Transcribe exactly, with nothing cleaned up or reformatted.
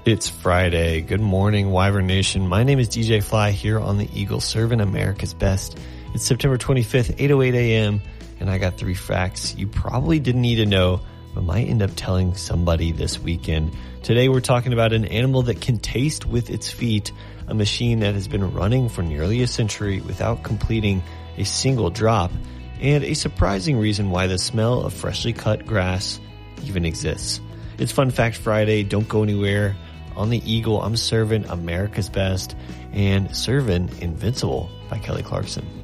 It's Friday. Good morning, Wyvern Nation. My name is D J Fly here on the Eagle, serving America's best. It's September twenty-fifth, eight oh eight a.m., and I got three facts you probably didn't need to know, but might end up telling somebody this weekend. Today we're talking about an animal that can taste with its feet, a machine that has been running for nearly a century without completing a single drop, and a surprising reason why the smell of freshly cut grass even exists. It's Fun Fact Friday. Don't go anywhere. On the Eagle, I'm serving America's Best and serving Invincible by Kelly Clarkson.